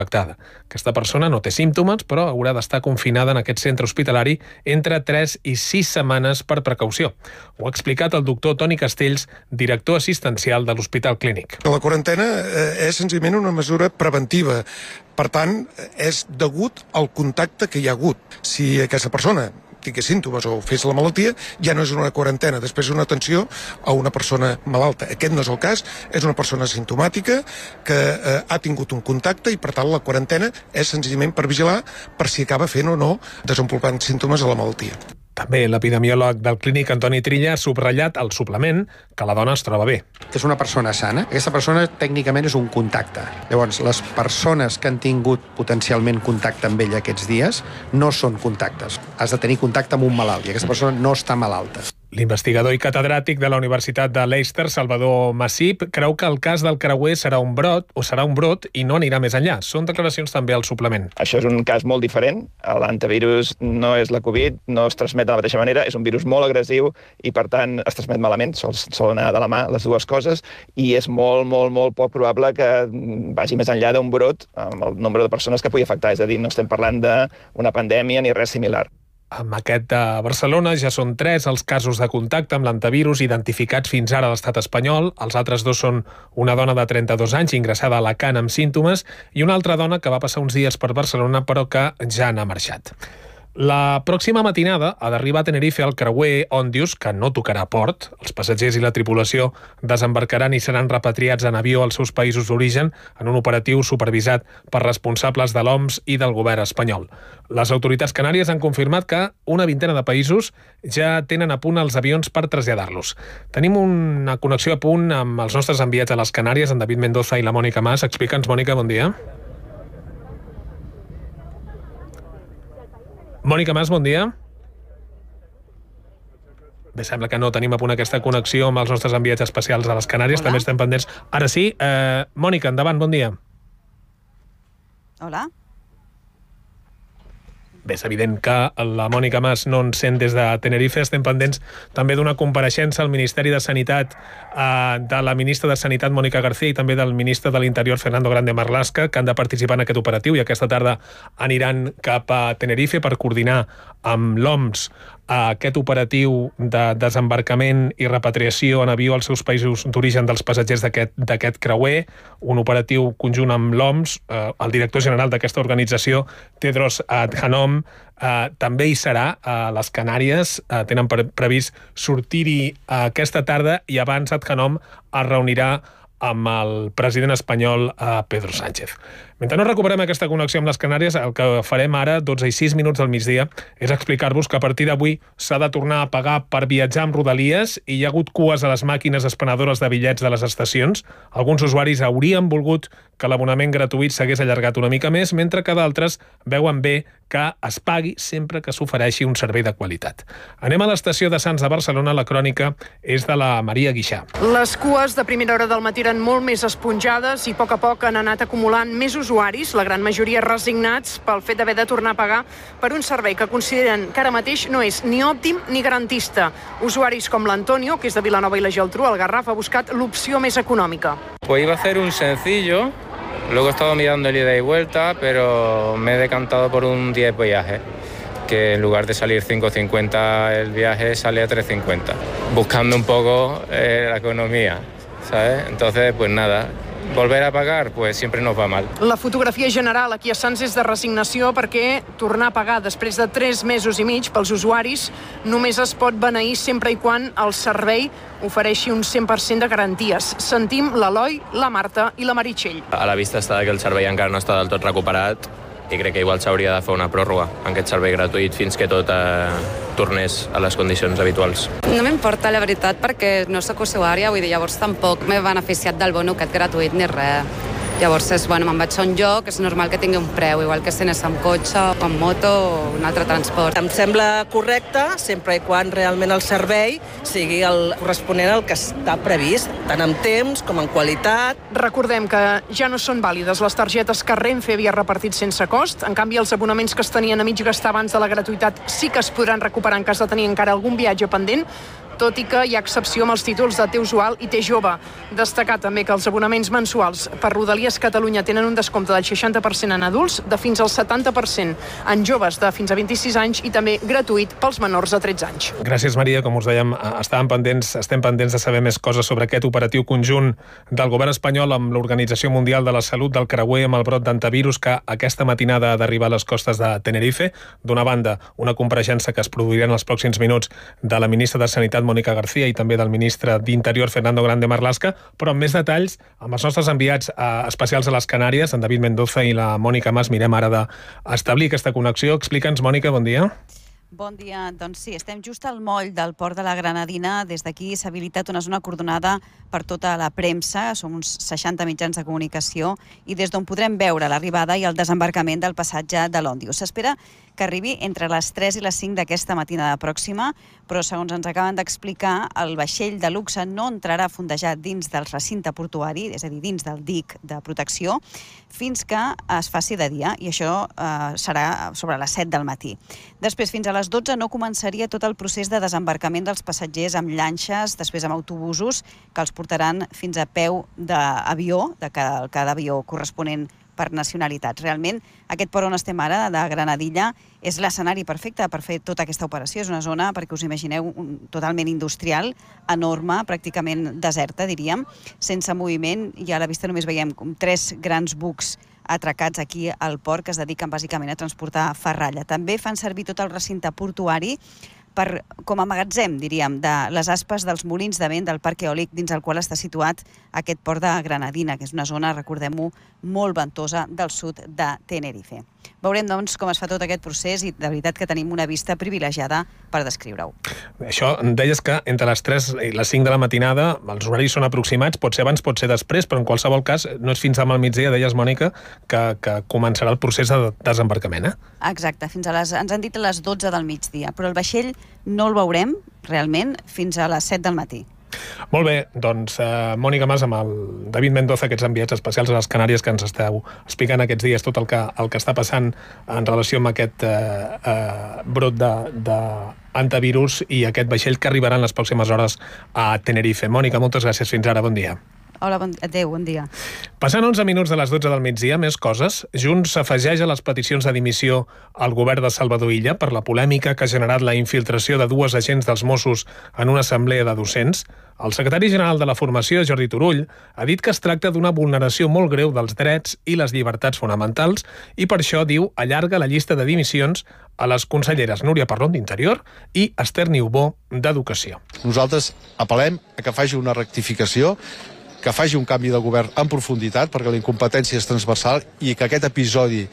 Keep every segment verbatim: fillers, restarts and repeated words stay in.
afectada. Aquesta persona no té símptomes, però haurà d'estar confinada en aquest centre hospitalari entre tres i sis setmanes per precaució. Ho ha explicat el doctor Toni Castells, director assistencial de l'Hospital Clínic. La quarantena és senzillament una mesura preventiva. Per tant, és degut al contacte que hi ha hagut. Si aquesta persona tingués símptomes o fes la malaltia, ja no és una quarantena, després és una atenció a una persona malalta. Aquest no és el cas, és una persona asimptomàtica que eh, ha tingut un contacte i, per tant, la quarantena és senzillament per vigilar per si acaba fent o no desenvolupant símptomes de la malaltia. També l'epidemiòleg del Clínic, Antoni Trilla, ha subratllat al suplement que la dona es troba bé. És una persona sana. Aquesta persona tècnicament és un contacte. Llavors, les persones que han tingut potencialment contacte amb ella aquests dies no són contactes. Has de tenir contacte amb un malalt i aquesta persona no està malalta. L'investigador i catedràtic de la Universitat de Leicester, Salvador Massip, creu que el cas del creuer serà un brot o serà un brot i no anirà més enllà. Són declaracions també al suplement. Això és un cas molt diferent. L'antivirus no és la Covid, no es transmet de la mateixa manera, és un virus molt agressiu i, per tant, es transmet malament. Sol, sol anar de la mà les dues coses i és molt, molt, molt poc probable que vagi més enllà d'un brot amb el nombre de persones que pugui afectar. És a dir, no estem parlant d'una pandèmia ni res similar. Amb aquest de Barcelona ja són tres els casos de contacte amb l'antivirus identificats fins ara a l'estat espanyol. Els altres dos són una dona de trenta-dos anys ingressada a Alacant amb símptomes i una altra dona que va passar uns dies per Barcelona però que ja n'ha marxat. La pròxima matinada ha d'arribar a Tenerife el creuer Òndius, que no tocarà port. Els passatgers i la tripulació desembarcaran i seran repatriats en avió als seus països d'origen en un operatiu supervisat per responsables de l'O M S i del govern espanyol. Les autoritats canàries han confirmat que una vintena de països ja tenen a punt els avions per traslladar-los. Tenim una connexió a punt amb els nostres enviats a les Canàries, en David Mendoza i la Mònica Mas. Explica'ns, Mònica, bon dia. Mònica Mas, bon dia. Bé, sembla que no tenim a punt aquesta connexió amb els nostres enviats especials a les Canàries. Hola. També estem pendents. Ara sí. Eh, Mònica, endavant, bon dia. Hola. Bé, és evident que la Mònica Mas no ens sent des de Tenerife. Estem pendents també d'una compareixença al Ministeri de Sanitat eh, de la ministra de Sanitat, Mònica García, i també del ministre de l'Interior, Fernando Grande Marlaska, que han de participar en aquest operatiu i aquesta tarda aniran cap a Tenerife per coordinar amb l'O M S aquest operatiu de desembarcament i repatriació en avió als seus països d'origen dels passatgers d'aquest creuer, un operatiu conjunt amb l'O M S. Eh, el director general d'aquesta organització, Tedros Adhanom, eh, també hi serà a les Canàries. Eh, tenen pre previst sortir-hi aquesta tarda i abans Adhanom es reunirà amb el president espanyol eh, Pedro Sánchez. Mentre no recuperem aquesta connexió amb les Canàries, el que farem ara, dotze i sis minuts del migdia, és explicar-vos que a partir d'avui s'ha de tornar a pagar per viatjar amb Rodalies i hi ha hagut cues a les màquines expenedores de bitllets de les estacions. Alguns usuaris haurien volgut que l'abonament gratuït s'hagués allargat una mica més, mentre que d'altres veuen bé que es pagui sempre que s'ofereixi un servei de qualitat. Anem a l'estació de Sants de Barcelona. La crònica és de la Maria Guixà. Les cues de primera hora del matí eren molt més esponjades i a poc a poc han anat acumulant més usuaris, la gran majoria resignats pel fet d'haver de tornar a pagar per un servei que consideren que ara mateix no és ni òptim ni garantista. Usuaris com l'Antonio, que és de Vilanova i la Geltrú, al Garraf, ha buscat l'opció més econòmica. Pues iba a hacer un sencillo. Luego he estado mirando el ida y vuelta, pero me he decantado por un diez viaje, que en lugar de salir cinco cincuenta el viaje sale a tres cincuenta, buscando un poco eh, la economía, ¿sabes? Entonces, pues nada, volver a pagar, pues siempre nos va mal. La fotografia general aquí a Sants és de resignació perquè tornar a pagar després de tres mesos i mig pels usuaris només es pot beneir sempre i quan el servei ofereixi un cent per cent de garanties. Sentim l'Eloi, la Marta i la Meritxell. A la vista està que el servei encara no està del tot recuperat i crec que igual s'hauria de fer una pròrroga en aquest servei gratuït fins que tot eh, tornés a les condicions habituals. No m'importa, la veritat, perquè no sóc usuària, vull dir, llavors tampoc m'he beneficiat del bono aquest gratuït ni res. Llavors, és, bueno, me'n vaig a un lloc, és normal que tingui un preu, igual que si anés amb cotxe, o amb moto o un altre transport. Em sembla correcte, sempre i quan realment el servei sigui el corresponent al que està previst, tant en temps com en qualitat. Recordem que ja no són vàlides les targetes que Renfe havia repartit sense cost. En canvi, els abonaments que es tenien a mig gastar abans de la gratuïtat sí que es podran recuperar en cas de tenir encara algun viatge pendent. tot i que hi ha excepció amb els títols de T usual i T jove. Destacar també que els abonaments mensuals per Rodalies Catalunya tenen un descompte del seixanta per cent en adults, de fins al setanta per cent en joves de fins a vint-i-sis anys i també gratuït pels menors de tretze anys. Gràcies, Maria. Com us dèiem, estàvem pendents, estem pendents de saber més coses sobre aquest operatiu conjunt del govern espanyol amb l'Organització Mundial de la Salut del creuer amb el brot d'antivirus que aquesta matinada ha d'arribar a les costes de Tenerife. D'una banda, una compareixença que es produirà en els pròxims minuts de la ministra de Sanitat, Mónica García, i també del ministre d'Interior, Fernando Grande Marlaska, però amb més detalls, amb els nostres enviats especials a les Canàries, en David Mendoza i la Mònica Mas, mirem ara d'establir aquesta connexió. Explica'ns, Mònica, bon dia. Bon dia. Doncs sí, estem just al moll del port de la Granadina. Des d'aquí s'ha habilitat una zona acordonada per tota la premsa. Som uns seixanta mitjans de comunicació i des d'on podrem veure l'arribada i el desembarcament del passatge de l'Òndius. S'espera que arribi entre les tres i les cinc d'aquesta matinada pròxima, però segons ens acaben d'explicar, el vaixell de luxe no entrarà fondejat dins del recinte portuari, és a dir, dins del dic de protecció, fins que es faci de dia, i això eh, serà sobre les set del matí. Després, fins a les dotze, no començaria tot el procés de desembarcament dels passatgers amb llanxes, després amb autobusos, que els portaran fins a peu d'avió, de cada, cada avió corresponent per nacionalitats. Realment, aquest port on estem ara, de Granadilla, és l'escenari perfecte per fer tota aquesta operació. És una zona, perquè us imagineu, un, totalment industrial, enorme, pràcticament deserta, diríem, sense moviment, i a la vista només veiem com tres grans bucs atracats aquí al port que es dediquen bàsicament a transportar ferralla. També fan servir tot el recinte portuari per, com a magatzem, diríem, de les aspes dels molins de vent del parc eòlic dins el qual està situat aquest port de Granadina, que és una zona, recordem-ho, molt ventosa del sud de Tenerife. Veurem, doncs, com es fa tot aquest procés i de veritat que tenim una vista privilegiada per descriure-ho. Això, deies que entre les tres i les cinc de la matinada els horaris són aproximats, pot ser abans, pot ser després, però en qualsevol cas no és fins demà al migdia, deies, Mònica, que, que començarà el procés de desembarcament, eh? Exacte, fins a les, ens han dit a les dotze del migdia, però el vaixell no el veurem, realment, fins a les set del matí. Molt bé, doncs eh, Mònica Mas amb el David Mendoza, aquests enviats especials a les Canàries que ens esteu explicant aquests dies tot el que, el que està passant en relació amb aquest eh, eh, brot d'antivirus i aquest vaixell que arribarà en les pròximes hores a Tenerife. Mònica, moltes gràcies. Fins ara, bon dia. Hola, bon, adéu, bon dia. Passant onze minuts de les dotze del migdia, més coses. Junts s'afegeix a les peticions de dimissió al govern de Salvador Illa per la polèmica que ha generat la infiltració de dues agents dels Mossos en una assemblea de docents. El secretari general de la formació, Jordi Turull, ha dit que es tracta d'una vulneració molt greu dels drets i les llibertats fonamentals i per això, diu, allarga la llista de dimissions a les conselleres Núria Parlon d'Interior i Esther Niubó d'Educació. Nosaltres apel·lem a que faci una rectificació, que faci un canvi de govern en profunditat, perquè la incompetència és transversal i que aquest episodi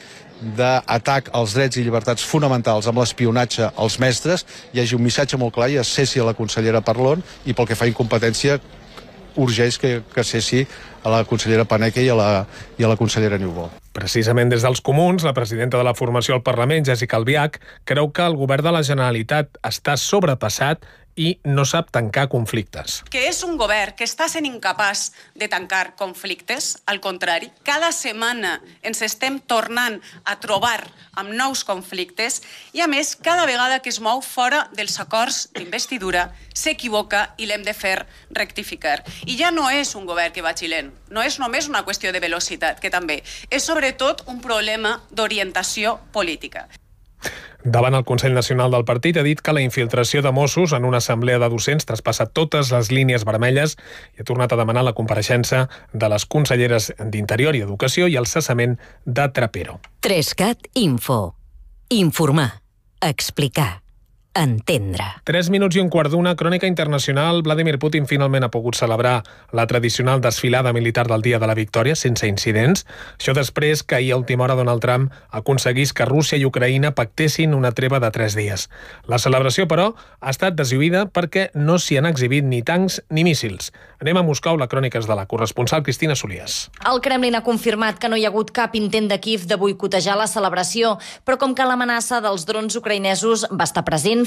d'atac als drets i llibertats fonamentals amb l'espionatge als mestres hi hagi un missatge molt clar i es cessi a la consellera Parlon i pel que fa a incompetència urgeix que, que cessi a la consellera Paneque i a la, i a la consellera Niubó. Precisament des dels Comuns, la presidenta de la formació al Parlament, Jéssica Albiach, creu que el govern de la Generalitat està sobrepassat i no sap tancar conflictes. Que és un govern que està sent incapaç de tancar conflictes, al contrari, cada setmana ens estem tornant a trobar amb nous conflictes i, a més, cada vegada que es mou fora dels acords d'investidura s'equivoca i l'hem de fer rectificar. I ja no és un govern que vagi lent, no és només una qüestió de velocitat, que també és sobretot un problema d'orientació política. Davant el Consell Nacional del Partit ha dit que la infiltració de Mossos en una assemblea de docents traspassa totes les línies vermelles i ha tornat a demanar la compareixença de les conselleres d'Interior i Educació i el cessament de Trapero. tres cat Info. Informar. Explicar. Entendre. Tres minuts i un quart d'una, crònica internacional. Vladimir Putin finalment ha pogut celebrar la tradicional desfilada militar del Dia de la Victòria sense incidents. Això després que ahir a última hora Donald Trump aconseguís que Rússia i Ucraïna pactessin una treva de tres dies. La celebració, però, ha estat deslluïda perquè no s'hi han exhibit ni tancs ni míssils. Anem a Moscou, la crònica és de la corresponsal Cristina Solias. El Kremlin ha confirmat que no hi ha hagut cap intent de Kíev de boicotejar la celebració, però com que l'amenaça dels drons ucraïnesos va estar present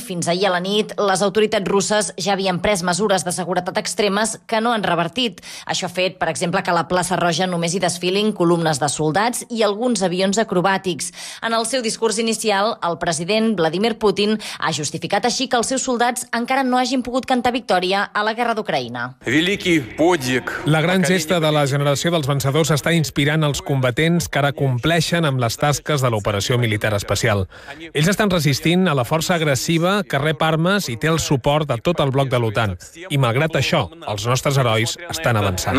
fins ahir a la nit, les autoritats russes ja havien pres mesures de seguretat extremes que no han revertit. Això ha fet, per exemple, que a la plaça Roja només hi desfilin columnes de soldats i alguns avions acrobàtics. En el seu discurs inicial, el president Vladimir Putin ha justificat així que els seus soldats encara no hagin pogut cantar victòria a la guerra d'Ucraïna. La gran gesta de la generació dels vencedors està inspirant els combatents que ara compleixen amb les tasques de l'operació militar especial. Ells estan resistint a la força agressiva que rep armes i té el suport de tot el bloc de l'OTAN. I malgrat això, els nostres herois estan avançant.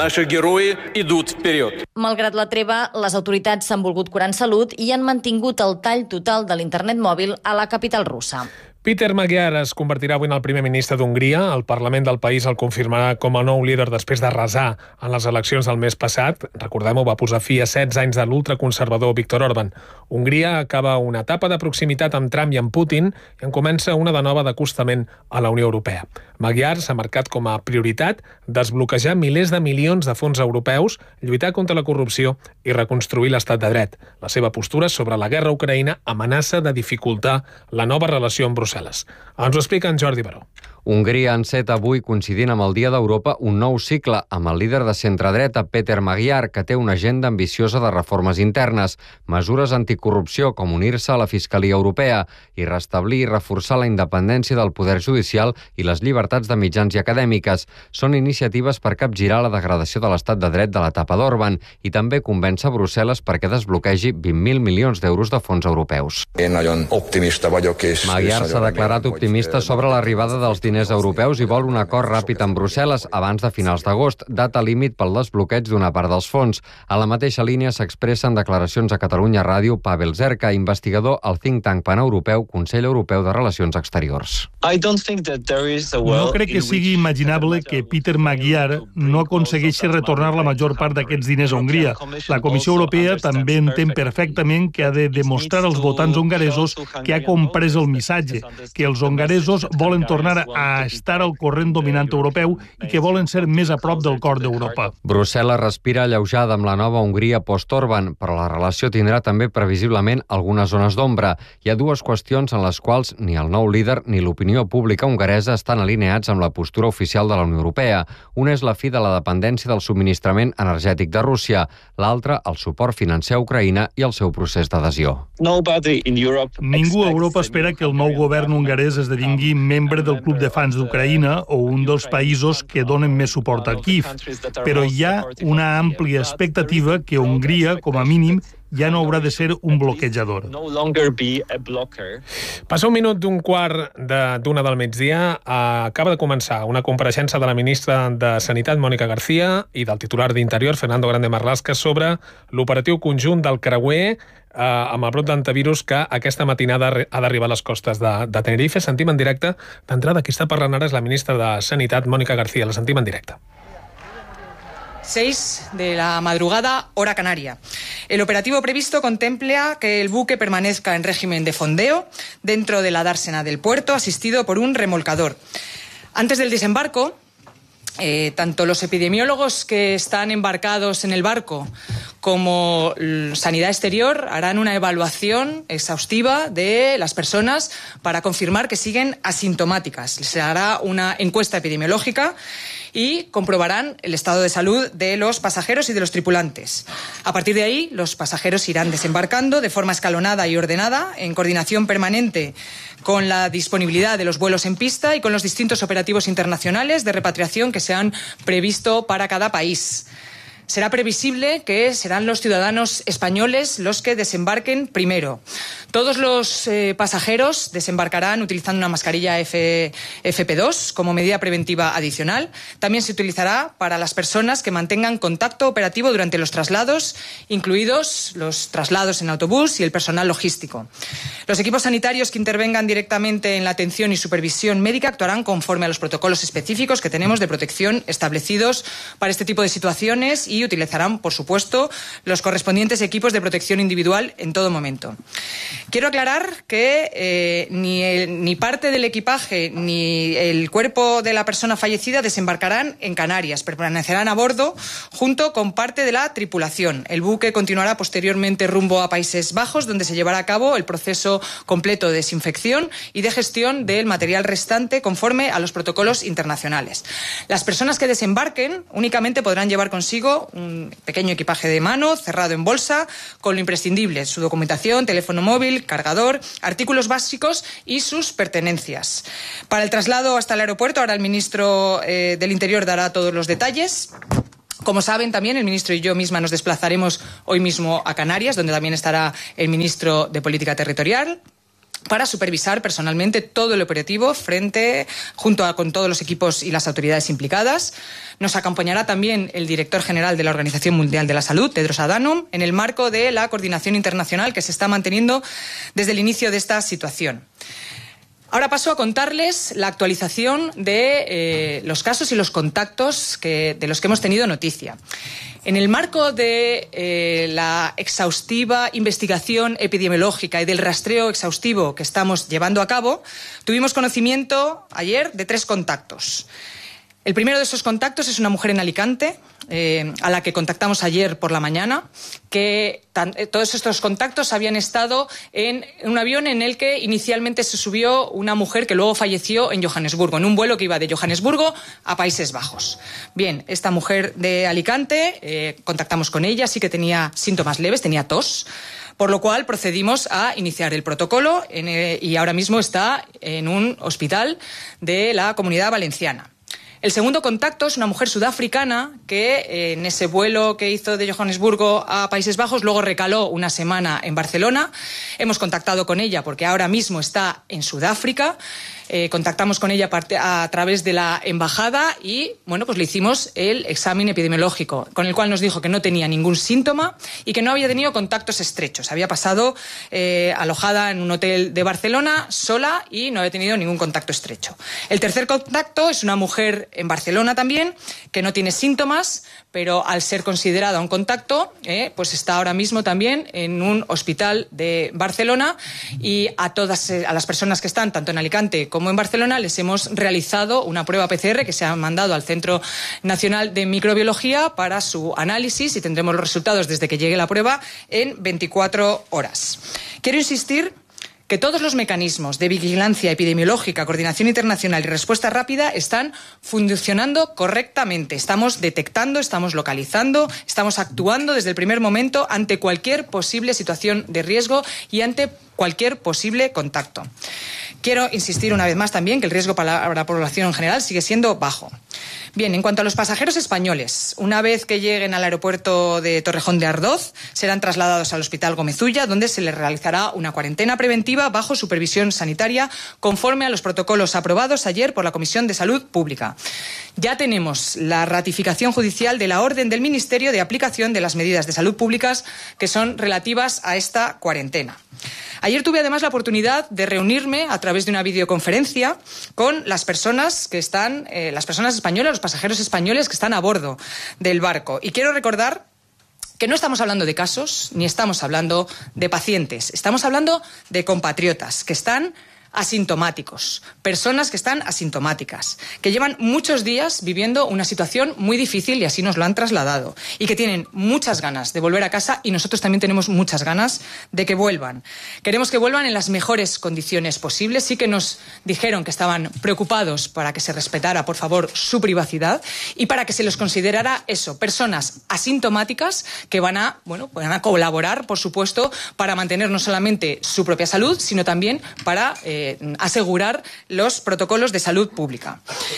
Malgrat la treva, les autoritats s'han volgut curar en salut i han mantingut el tall total de l'internet mòbil a la capital russa. Peter Magyar es convertirà avui en el primer ministre d'Hongria. El Parlament del país el confirmarà com a nou líder després d'arrasar en les eleccions del mes passat. Recordem-ho, va posar fi a setze anys de l'ultraconservador Viktor Orbán. Hongria acaba una etapa de proximitat amb Trump i amb Putin i en comença una de nova d'acostament a la Unió Europea. Magyar s'ha marcat com a prioritat desbloquejar milers de milions de fons europeus, lluitar contra la corrupció i reconstruir l'estat de dret. La seva postura sobre la guerra a Ucraïna amenaça de dificultar la nova relació amb Brussel·les. Ens ho explica en Jordi Baró. Hongria enceta avui, coincidint amb el Dia d'Europa, un nou cicle amb el líder de centredreta, Peter Magyar, que té una agenda ambiciosa de reformes internes, mesures anticorrupció com unir-se a la Fiscalia Europea i restablir i reforçar la independència del poder judicial i les llibertats de mitjans i acadèmiques. Són iniciatives per capgirar la degradació de l'estat de dret de l'etapa d'Orbán i també convèncer Brussel·les perquè desbloquegi vint mil milions d'euros de fons europeus. Magyar s'ha declarat optimista sobre l'arribada dels diners europeus i vol un acord ràpid amb Brussel·les abans de finals d'agost, data límit pel desbloqueig d'una part dels fons. A la mateixa línia s'expressa en declaracions a Catalunya Ràdio Pavel Zerka, investigador al think tank paneuropeu Consell Europeu de Relacions Exteriors. No crec que sigui imaginable que Peter Magyar no aconsegueixi retornar la major part d'aquests diners a Hongria. La Comissió Europea també entén perfectament que ha de demostrar als votants hongaresos que ha comprès el missatge, que els hongaresos volen tornar a a estar al corrent dominant europeu i que volen ser més a prop del cor d'Europa. Brussel·les respira alleujada amb la nova Hongria post-Orbán, però la relació tindrà també previsiblement algunes zones d'ombra. Hi ha dues qüestions en les quals ni el nou líder ni l'opinió pública hongaresa estan alineats amb la postura oficial de la Unió Europea. Una és la fi de la dependència del subministrament energètic de Rússia, l'altra el suport financer a Ucraïna i el seu procés d'adhesió. Ningú a Europa espera que el nou govern hongarès esdevingui membre del Club de Fans d'Ucraïna o un dels països que donen més suport a Kiev, però hi ha una àmplia expectativa que Hongria, com a mínim, ja no haurà de ser un bloquejador. Passa un minut d'un quart d'una del migdia. Acaba de començar una compareixença de la ministra de Sanitat, Mònica García, i del titular d'Interior, Fernando Grande Marlaska, sobre l'operatiu conjunt del creuer eh, amb el brot d'antivirus que aquesta matinada ha d'arribar a les costes de, de Tenerife. Sentim en directe. D'entrada, qui està parlant ara és la ministra de Sanitat, Mònica García. La sentim en directe. seis de la madrugada, hora canaria. El operativo previsto contempla que el buque permanezca en régimen de fondeo dentro de la dársena del puerto, asistido por un remolcador. Antes del desembarco, eh, tanto los epidemiólogos que están embarcados en el barco como Sanidad Exterior harán una evaluación exhaustiva de las personas para confirmar que siguen asintomáticas. Se hará una encuesta epidemiológica y comprobarán el estado de salud de los pasajeros y de los tripulantes. A partir de ahí, los pasajeros irán desembarcando de forma escalonada y ordenada, en coordinación permanente con la disponibilidad de los vuelos en pista y con los distintos operativos internacionales de repatriación que se han previsto para cada país. Será previsible que serán los ciudadanos españoles los que desembarquen primero. Todos los eh, pasajeros desembarcarán utilizando una mascarilla F P dos como medida preventiva adicional. También se utilizará para las personas que mantengan contacto operativo durante los traslados, incluidos los traslados en autobús y el personal logístico. Los equipos sanitarios que intervengan directamente en la atención y supervisión médica actuarán conforme a los protocolos específicos que tenemos de protección establecidos para este tipo de situaciones y utilizarán, por supuesto, los correspondientes equipos de protección individual en todo momento. Quiero aclarar que eh, ni, el, ni parte del equipaje ni el cuerpo de la persona fallecida desembarcarán en Canarias, permanecerán a bordo junto con parte de la tripulación. El buque continuará posteriormente rumbo a Países Bajos, donde se llevará a cabo el proceso proceso completo de desinfección y de gestión del material restante conforme a los protocolos internacionales. Las personas que desembarquen únicamente podrán llevar consigo un pequeño equipaje de mano cerrado en bolsa con lo imprescindible, su documentación, teléfono móvil, cargador, artículos básicos y sus pertenencias. Para el traslado hasta el aeropuerto, ahora el ministro eh, del Interior dará todos los detalles. Como saben también, el ministro y yo misma nos desplazaremos hoy mismo a Canarias, donde también estará el ministro de Política Territorial, para supervisar personalmente todo el operativo frente, junto a, con todos los equipos y las autoridades implicadas. Nos acompañará también el director general de la Organización Mundial de la Salud, Tedros Adhanom, en el marco de la coordinación internacional que se está manteniendo desde el inicio de esta situación. Ahora paso a contarles la actualización de eh, los casos y los contactos que, de los que hemos tenido noticia. En el marco de eh, la exhaustiva investigación epidemiológica y del rastreo exhaustivo que estamos llevando a cabo, tuvimos conocimiento ayer de tres contactos. El primero de esos contactos es una mujer en Alicante, eh, a la que contactamos ayer por la mañana, que tan, eh, todos estos contactos habían estado en un avión en el que inicialmente se subió una mujer que luego falleció en Johannesburgo, en un vuelo que iba de Johannesburgo a Países Bajos. Bien, esta mujer de Alicante, eh, contactamos con ella, sí que tenía síntomas leves, tenía tos, por lo cual procedimos a iniciar el protocolo en, eh, y ahora mismo está en un hospital de la Comunidad Valenciana. El segundo contacto es una mujer sudafricana que eh, en ese vuelo que hizo de Johannesburgo a Países Bajos luego recaló una semana en Barcelona. Hemos contactado con ella porque ahora mismo está en Sudáfrica. Eh, contactamos con ella a través de la embajada y, bueno, pues le hicimos el examen epidemiológico, con el cual nos dijo que no tenía ningún síntoma y que no había tenido contactos estrechos. Había pasado eh, alojada en un hotel de Barcelona sola y no había tenido ningún contacto estrecho. El tercer contacto es una mujer en Barcelona también, que no tiene síntomas, pero al ser considerada un contacto, eh, pues está ahora mismo también en un hospital de Barcelona y a todas eh, a las personas que están tanto en Alicante como en Barcelona les hemos realizado una prueba P C R que se ha mandado al Centro Nacional de Microbiología para su análisis y tendremos los resultados desde que llegue la prueba en veinticuatro horas. Quiero insistir que todos los mecanismos de vigilancia epidemiológica, coordinación internacional y respuesta rápida están funcionando correctamente. Estamos detectando, estamos localizando, estamos actuando desde el primer momento ante cualquier posible situación de riesgo y ante cualquier posible contacto. Quiero insistir una vez más también que el riesgo para la población en general sigue siendo bajo. Bien, en cuanto a los pasajeros españoles, una vez que lleguen al aeropuerto de Torrejón de Ardoz, serán trasladados al Hospital Gómez Ulla, donde se les realizará una cuarentena preventiva bajo supervisión sanitaria, conforme a los protocolos aprobados ayer por la Comisión de Salud Pública. Ya tenemos la ratificación judicial de la orden del Ministerio de aplicación de las medidas de salud públicas que son relativas a esta cuarentena. Ayer tuve además la oportunidad de reunirme a través de una videoconferencia con las personas que están, eh, las personas españolas, los pasajeros españoles que están a bordo del barco. Y quiero recordar que no estamos hablando de casos ni estamos hablando de pacientes. Estamos hablando de compatriotas que están asintomáticos, personas que están asintomáticas, que llevan muchos días viviendo una situación muy difícil y así nos lo han trasladado y que tienen muchas ganas de volver a casa y nosotros también tenemos muchas ganas de que vuelvan. Queremos que vuelvan en las mejores condiciones posibles. Sí que nos dijeron que estaban preocupados para que se respetara, por favor, su privacidad y para que se los considerara eso, personas asintomáticas que van a, bueno, van a colaborar, por supuesto, para mantener no solamente su propia salud, sino también para eh, asegurar los protocolos de salud pública.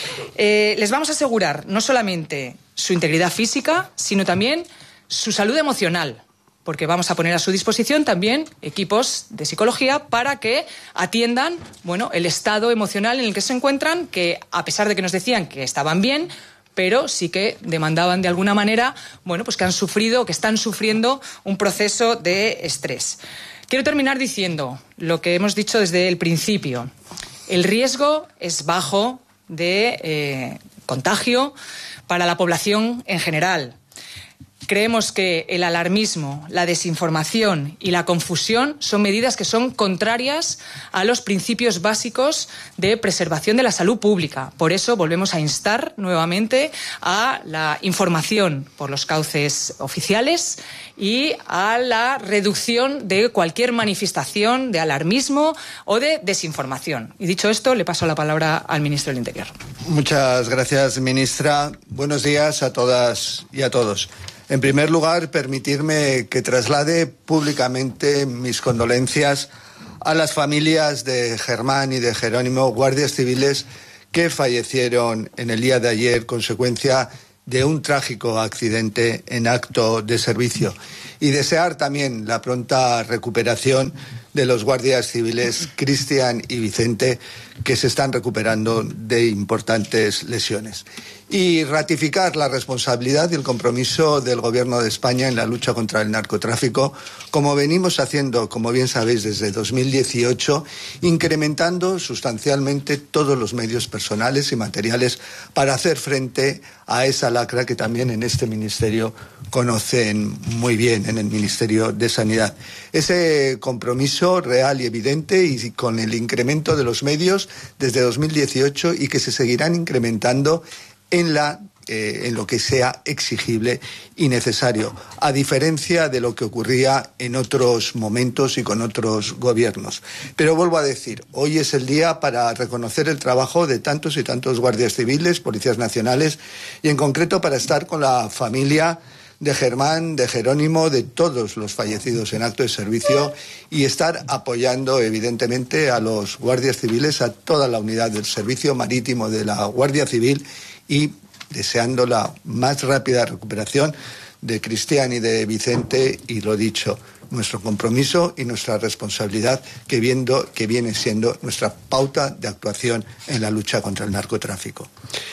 Eh, les vamos a asegurar no solamente su integridad física, sino también su salud emocional, porque vamos a poner a su disposición también equipos de psicología para que atiendan, bueno, el estado emocional en el que se encuentran, que a pesar de que nos decían que estaban bien, pero sí que demandaban de alguna manera, bueno, pues que han sufrido, que están sufriendo un proceso de estrés. Quiero terminar diciendo lo que hemos dicho desde el principio. El riesgo es bajo de eh, contagio para la población en general. Creemos que el alarmismo, la desinformación y la confusión son medidas que son contrarias a los principios básicos de preservación de la salud pública. Por eso volvemos a instar nuevamente a la información por los cauces oficiales y a la reducción de cualquier manifestación de alarmismo o de desinformación. Y dicho esto, le paso la palabra al ministro del Interior. Muchas gracias, ministra. Buenos días a todas y a todos. En primer lugar, permitirme que traslade públicamente mis condolencias a las familias de Germán y de Jerónimo, guardias civiles que fallecieron en el día de ayer consecuencia de un trágico accidente en acto de servicio, y desear también la pronta recuperación de los guardias civiles Cristian y Vicente, que se están recuperando de importantes lesiones. Y ratificar la responsabilidad y el compromiso del Gobierno de España en la lucha contra el narcotráfico, como venimos haciendo, como bien sabéis, desde dos mil dieciocho, incrementando sustancialmente todos los medios personales y materiales para hacer frente a esa lacra que también en este ministerio conocen muy bien, en el Ministerio de Sanidad. Ese compromiso real y evidente, y con el incremento de los medios desde dos mil dieciocho, y que se seguirán incrementando en la eh, en lo que sea exigible y necesario, a diferencia de lo que ocurría en otros momentos y con otros gobiernos. Pero vuelvo a decir, hoy es el día para reconocer el trabajo de tantos y tantos guardias civiles, policías nacionales, y en concreto para estar con la familia de Germán, de Jerónimo, de todos los fallecidos en acto de servicio, y estar apoyando evidentemente a los guardias civiles, a toda la unidad del servicio marítimo de la Guardia Civil, y deseando la más rápida recuperación de Cristian y de Vicente, y lo dicho, nuestro compromiso y nuestra responsabilidad que, viendo, que viene siendo nuestra pauta de actuación en la lucha contra el narcotráfico.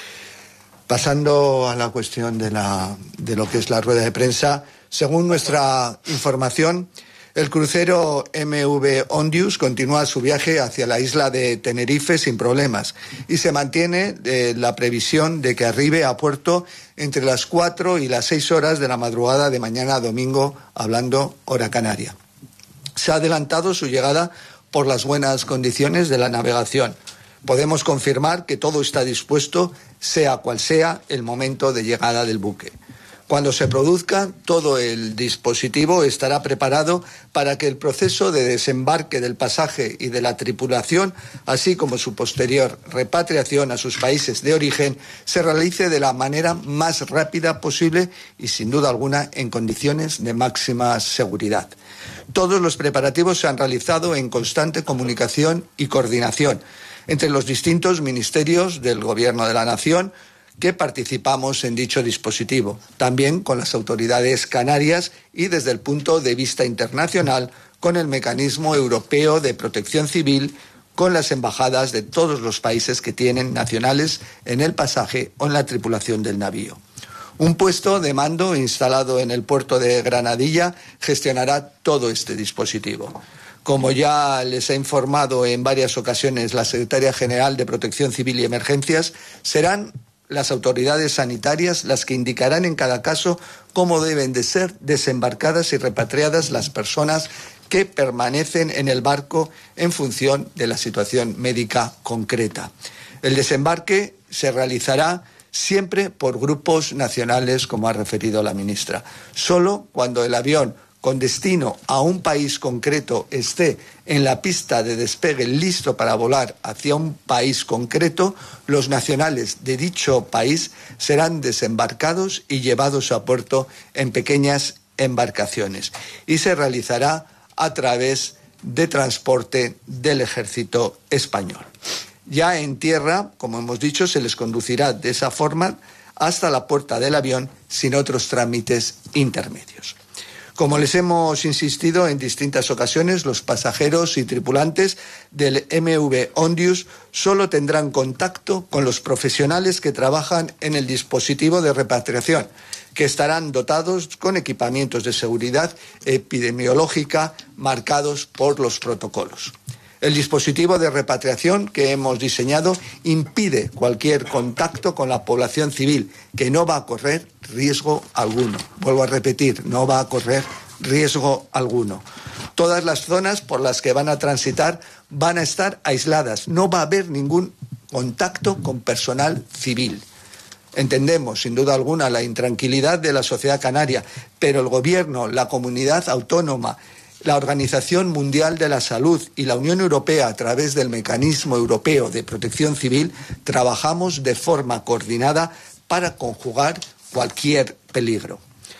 Pasando a la cuestión de, la, de lo que es la rueda de prensa, según nuestra información, el crucero M V Ondius continúa su viaje hacia la isla de Tenerife sin problemas, y se mantiene eh, la previsión de que arribe a puerto entre las cuatro y las seis horas de la madrugada de mañana domingo, hablando hora canaria. Se ha adelantado su llegada por las buenas condiciones de la navegación. Podemos confirmar que todo está dispuesto, sea cual sea el momento de llegada del buque. Cuando se produzca, todo el dispositivo estará preparado para que el proceso de desembarque del pasaje y de la tripulación, así como su posterior repatriación a sus países de origen, se realice de la manera más rápida posible y, sin duda alguna, en condiciones de máxima seguridad. Todos los preparativos se han realizado en constante comunicación y coordinación entre los distintos ministerios del Gobierno de la Nación que participamos en dicho dispositivo, también con las autoridades canarias y, desde el punto de vista internacional, con el Mecanismo Europeo de Protección Civil, con las embajadas de todos los países que tienen nacionales en el pasaje o en la tripulación del navío. Un puesto de mando instalado en el puerto de Granadilla gestionará todo este dispositivo. Como ya les he informado en varias ocasiones la Secretaria General de Protección Civil y Emergencias, serán las autoridades sanitarias las que indicarán en cada caso cómo deben de ser desembarcadas y repatriadas las personas que permanecen en el barco en función de la situación médica concreta. El desembarque se realizará siempre por grupos nacionales, como ha referido la ministra. Solo cuando el avión con destino a un país concreto esté en la pista de despegue listo para volar hacia un país concreto, los nacionales de dicho país serán desembarcados y llevados a puerto en pequeñas embarcaciones, y se realizará a través de transporte del Ejército Español. Ya en tierra, como hemos dicho, se les conducirá de esa forma hasta la puerta del avión sin otros trámites intermedios. Como les hemos insistido en distintas ocasiones, los pasajeros y tripulantes del M V Ondius solo tendrán contacto con los profesionales que trabajan en el dispositivo de repatriación, que estarán dotados con equipamientos de seguridad epidemiológica marcados por los protocolos. El dispositivo de repatriación que hemos diseñado impide cualquier contacto con la población civil, que no va a correr riesgo alguno. Vuelvo a repetir, no va a correr riesgo alguno. Todas las zonas por las que van a transitar van a estar aisladas. No va a haber ningún contacto con personal civil. Entendemos, sin duda alguna, la intranquilidad de la sociedad canaria, pero el Gobierno, la comunidad autónoma, la Organización Mundial de la Salud y la Unión Europea, a través del Mecanismo Europeo de Protección Civil, trabajamos de forma coordinada para conjugar cualquier peligro.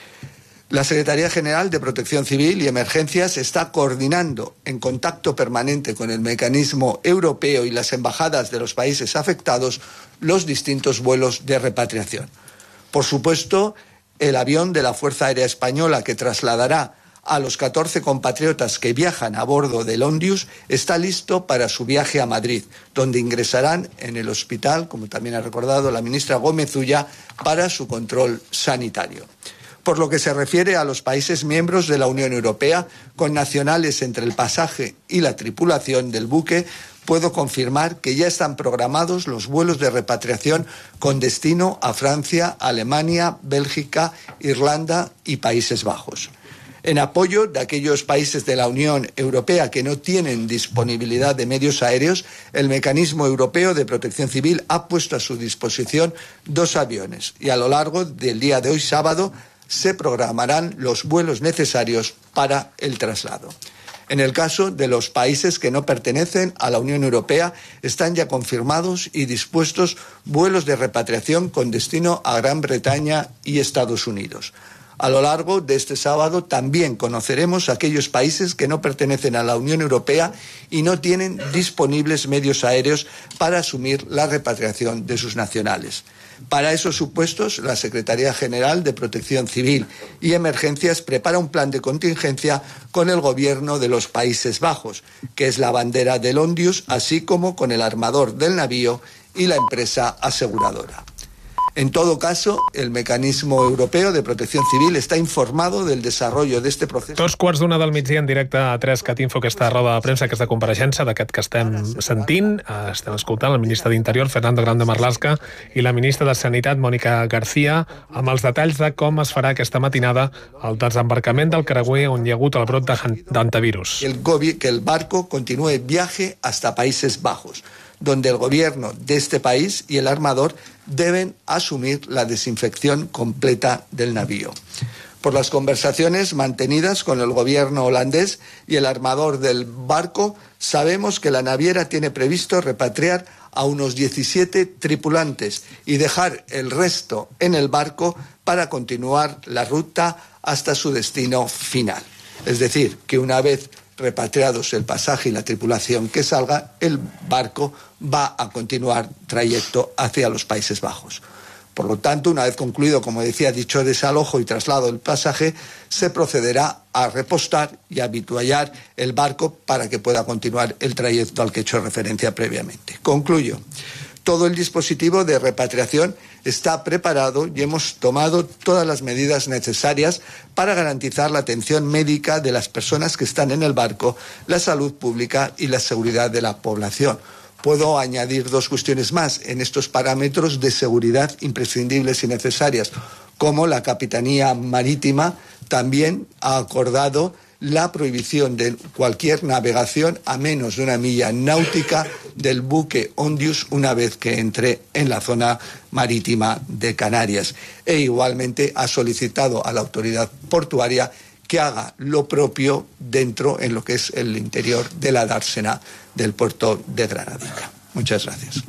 La Secretaría General de Protección Civil y Emergencias está coordinando en contacto permanente con el Mecanismo Europeo y las embajadas de los países afectados los distintos vuelos de repatriación. Por supuesto, el avión de la Fuerza Aérea Española que trasladará a los catorce compatriotas que viajan a bordo del Ondius está listo para su viaje a Madrid, donde ingresarán en el hospital, como también ha recordado la ministra Gómez Ulla, para su control sanitario. Por lo que se refiere a los países miembros de la Unión Europea, con nacionales entre el pasaje y la tripulación del buque, puedo confirmar que ya están programados los vuelos de repatriación con destino a Francia, Alemania, Bélgica, Irlanda y Países Bajos. En apoyo de aquellos países de la Unión Europea que no tienen disponibilidad de medios aéreos, el Mecanismo Europeo de Protección Civil ha puesto a su disposición dos aviones y a lo largo del día de hoy, sábado, se programarán los vuelos necesarios para el traslado. En el caso de los países que no pertenecen a la Unión Europea, están ya confirmados y dispuestos vuelos de repatriación con destino a Gran Bretaña y Estados Unidos. A lo largo de este sábado también conoceremos aquellos países que no pertenecen a la Unión Europea y no tienen disponibles medios aéreos para asumir la repatriación de sus nacionales. Para esos supuestos, la Secretaría General de Protección Civil y Emergencias prepara un plan de contingencia con el Gobierno de los Países Bajos, que es la bandera del Ondius, así como con el armador del navío y la empresa aseguradora. En todo caso, el Mecanismo Europeo de Protección Civil està informado del desarrollo de este procés. Dos quarts d'una del migdia en directe a tres cat info, aquesta roda de premsa, aquesta compareixença d'aquest que estem sentint. Estem escoltant el ministre d'Interior, Fernando Grande Marlaska, i la ministra de Sanitat, Mónica García, amb els detalls de com es farà aquesta matinada el desembarcament del creuer on hi ha hagut el brot d'hantavirus. El, que el barco continúe viaje hasta Países Bajos, donde el gobierno de este país y el armador deben asumir la desinfección completa del navío. Por las conversaciones mantenidas con el gobierno holandés y el armador del barco, sabemos que la naviera tiene previsto repatriar a unos diecisiete tripulantes y dejar el resto en el barco para continuar la ruta hasta su destino final. Es decir, que una vez repatriados el pasaje y la tripulación que salga, el barco va a continuar trayecto hacia los Países Bajos. Por lo tanto, una vez concluido, como decía, dicho desalojo y traslado del pasaje, se procederá a repostar y a habituallar el barco para que pueda continuar el trayecto al que he hecho referencia previamente. Concluyo. Todo el dispositivo de repatriación está preparado y hemos tomado todas las medidas necesarias para garantizar la atención médica de las personas que están en el barco, la salud pública y la seguridad de la población. Puedo añadir dos cuestiones más en estos parámetros de seguridad imprescindibles y necesarias, como la Capitanía Marítima también ha acordado la prohibición de cualquier navegación a menos de una milla náutica del buque Ondius una vez que entre en la zona marítima de Canarias. E igualmente ha solicitado a la autoridad portuaria que haga lo propio dentro en lo que es el interior de la dársena del puerto de Granadilla. Muchas gracias.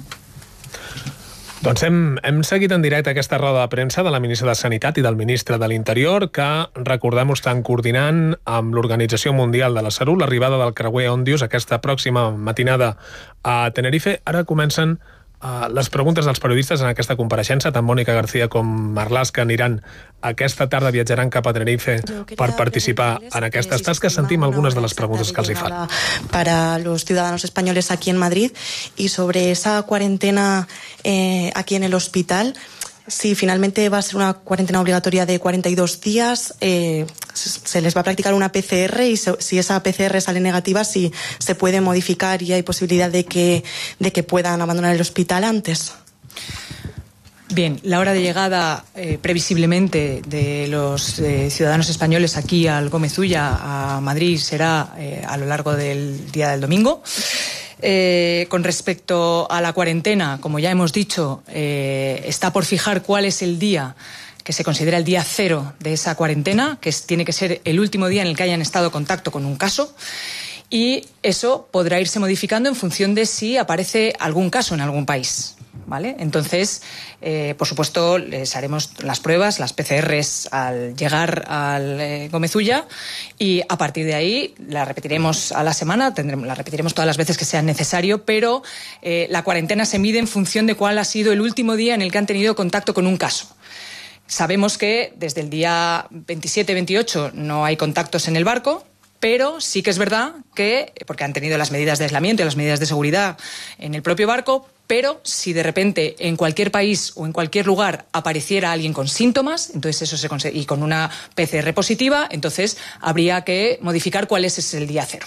Doncs hem, hem seguit en directe aquesta roda de premsa de la ministra de Sanitat i del ministre de l'Interior, que, recordem-ho, estan coordinant amb l'Organització Mundial de la Salut l'arribada del creuer Ondius aquesta pròxima matinada a Tenerife. Ara comencen uh, les preguntes dels periodistes en aquesta compareixença. Tant Mónica García com Marlaska aniran aquesta tarda, viatjaran cap a Tenerife per participar en aquestes tasques. Sentim algunes de les preguntes que els hi fan. Para los ciudadanos españoles aquí en Madrid y sobre esa cuarentena eh, aquí en el hospital, si finalmente va a ser una cuarentena obligatoria de cuarenta y dos días, eh, se les va a practicar una P C R y se, si esa P C R sale negativa, si se puede modificar y hay posibilidad de que, de que puedan abandonar el hospital antes. Bien, la hora de llegada eh, previsiblemente de los eh, ciudadanos españoles aquí al Gómez Ulla, a Madrid, será eh, a lo largo del día del domingo. Eh, con respecto a la cuarentena, como ya hemos dicho, eh, está por fijar cuál es el día que se considera el día cero de esa cuarentena, que es, tiene que ser el último día en el que hayan estado en contacto con un caso, y eso podrá irse modificando en función de si aparece algún caso en algún país. ¿Vale? Entonces, eh, por supuesto, les haremos las pruebas, las P C Rs al llegar al eh, Gómez Ulla, y a partir de ahí la repetiremos a la semana, tendremos, la repetiremos todas las veces que sea necesario, pero eh, la cuarentena se mide en función de cuál ha sido el último día en el que han tenido contacto con un caso. Sabemos que desde el día veintisiete veintiocho no hay contactos en el barco, pero sí que es verdad que, porque han tenido las medidas de aislamiento y las medidas de seguridad en el propio barco, pero si de repente en cualquier país o en cualquier lugar apareciera alguien con síntomas, entonces eso se conse- y con una P C R positiva, entonces habría que modificar cuál es ese el día cero.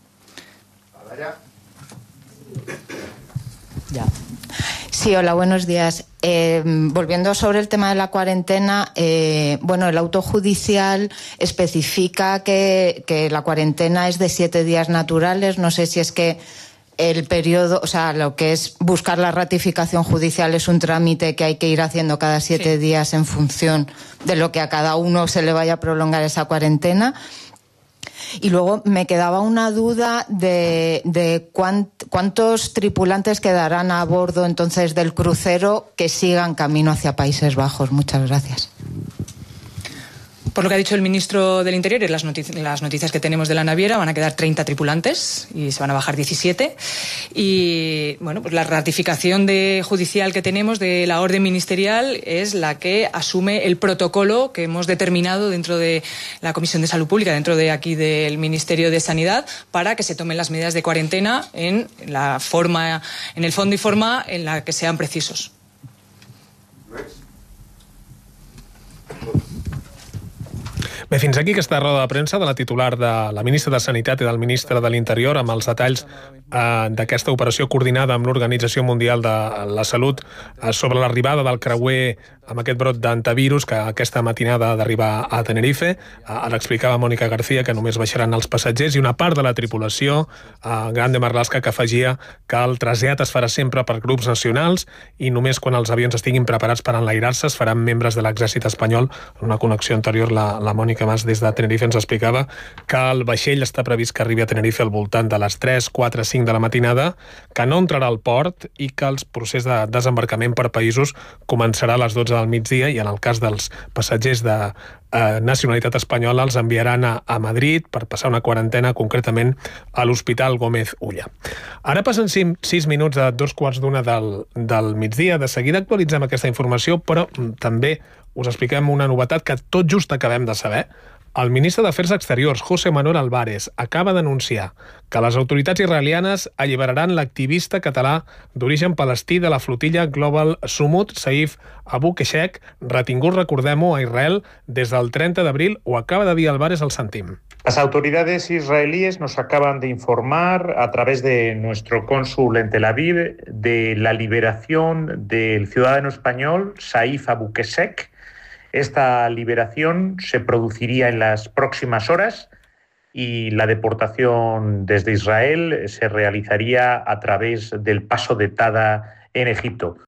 Ya. Sí, hola, buenos días. Eh, volviendo sobre el tema de la cuarentena, eh, bueno, el auto judicial especifica que, que la cuarentena es de siete días naturales. No sé si es que el periodo, o sea, lo que es buscar la ratificación judicial es un trámite que hay que ir haciendo cada siete sí. días en función de lo que a cada uno se le vaya a prolongar esa cuarentena. Y luego me quedaba una duda de, de cuánt, cuántos tripulantes quedarán a bordo entonces del crucero que sigan camino hacia Países Bajos. Muchas gracias. Por lo que ha dicho el ministro del Interior y las, notic- las noticias que tenemos de la naviera, van a quedar treinta tripulantes y se van a bajar diecisiete. Y bueno, pues la ratificación de judicial que tenemos de la orden ministerial es la que asume el protocolo que hemos determinado dentro de la Comisión de Salud Pública, dentro de aquí del Ministerio de Sanidad, para que se tomen las medidas de cuarentena en la forma, en el fondo y forma en la que sean precisos. Bé, fins aquí aquesta roda de premsa de la titular de la ministra de Sanitat i del ministre de l'Interior amb els detalls eh, d'aquesta operació coordinada amb l'Organització Mundial de la Salut eh, sobre l'arribada del creuer amb aquest brot d'antivirus que aquesta matinada ha d'arribar a Tenerife. Eh, l'explicava Mònica García, que només baixaran els passatgers i una part de la tripulació, eh, Grande Marlaska, que afegia que el trasllat es farà sempre per grups nacionals i només quan els avions estiguin preparats per enlairar-se es faran membres de l'exèrcit espanyol. En una connexió anterior, la, la Mònica Mas des de Tenerife ens explicava que el vaixell està previst que arribi a Tenerife al voltant de les tres, quatre, cinc de la matinada, que no entrarà al port i que el procés de desembarcament per països començarà a les dotze del migdia i en el cas dels passatgers de eh, nacionalitat espanyola els enviaran a, a Madrid per passar una quarantena, concretament a l'Hospital Gómez Ulla. Ara passen sis minuts de dos quarts d'una del, del migdia. De seguida actualitzem aquesta informació, però també us expliquem una novetat que tot just acabem de saber. El ministre d'Afers Exteriors, José Manuel Álvarez, acaba d'anunciar que les autoritats israelianes alliberaran l'activista català d'origen palestí de la flotilla Global Sumut, Saif Abu Keshek, retingut, recordem-ho, a Israel des del trenta d'abril. Ho acaba de dir Álvarez, el sentim. Las autoridades israelíes nos acaban de informar a través de nuestro cónsul en Tel Aviv de la liberación del ciudadano español Saif Abu Keshek. Esta liberación se produciría en las próximas horas y la deportación desde Israel se realizaría a través del paso de Tada en Egipto.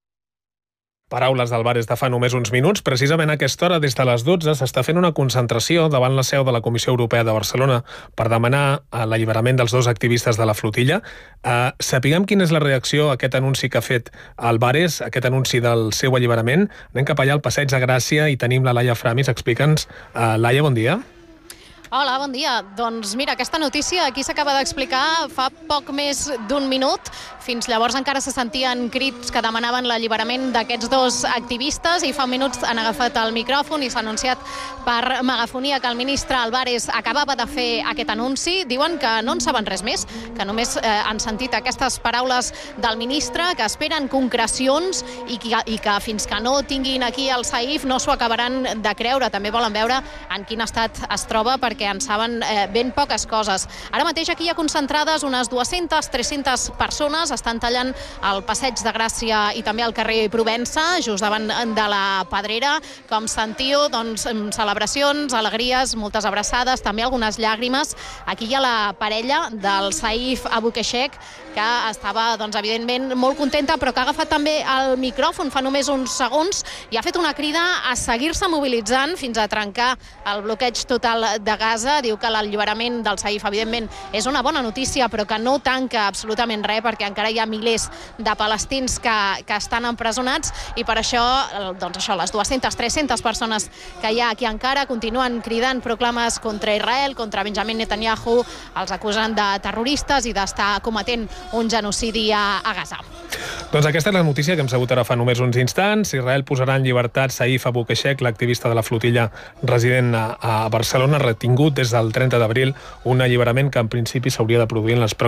Paraules d'Álvarez de fa només uns minuts. Precisament a aquesta hora, des de les dotze, s'està fent una concentració davant la seu de la Comissió Europea de Barcelona per demanar l'alliberament dels dos activistes de la flotilla. Uh, sapiguem quina és la reacció a aquest anunci que ha fet Álvarez, aquest anunci del seu alliberament. Anem cap allà al Passeig de Gràcia i tenim la Laia Framis. Explica'ns. Uh, Laia, bon dia. Hola, bon dia. Doncs mira, aquesta notícia aquí s'acaba d'explicar fa poc més d'un minut. Fins llavors encara se sentien crits que demanaven l'alliberament d'aquests dos activistes i fa minuts han agafat el micròfon i s'ha anunciat per megafonia que el ministre Álvarez acabava de fer aquest anunci. Diuen que no en saben res més, que només eh, han sentit aquestes paraules del ministre, que esperen concrecions i que, i que fins que no tinguin aquí el Saif no s'ho acabaran de creure. També volen veure en quin estat es troba perquè en saben eh, ben poques coses. Ara mateix aquí hi ha concentrades unes dues-centes a tres-centes persones, estan tallant el Passeig de Gràcia i també el carrer Provença, just davant de la Pedrera. Com sentiu, doncs, celebracions, alegries, moltes abraçades, també algunes llàgrimes. Aquí hi ha la parella del Saif Aboukheshek, que estava, doncs, evidentment, molt contenta, però que ha agafat també el micròfon fa només uns segons i ha fet una crida a seguir-se mobilitzant fins a trencar el bloqueig total de Gaza. Diu que l'alliberament del Saif, evidentment, és una bona notícia, però que no tanca absolutament res, perquè encara hi ha milers de palestins que, que estan empresonats i per això, doncs això, les dues-centes a tres-centes persones que hi ha aquí encara continuen cridant proclames contra Israel, contra Benjamin Netanyahu, els acusen de terroristes i d'estar cometent un genocidi a, a Gaza. Doncs aquesta és la notícia que hem sabut ara fa només uns instants. Israel posarà en llibertat Saif Aboukheshek, l'activista de la flotilla resident a, a Barcelona, retingut des del trenta d'abril, un alliberament que en principi s'hauria de produir en les pròximes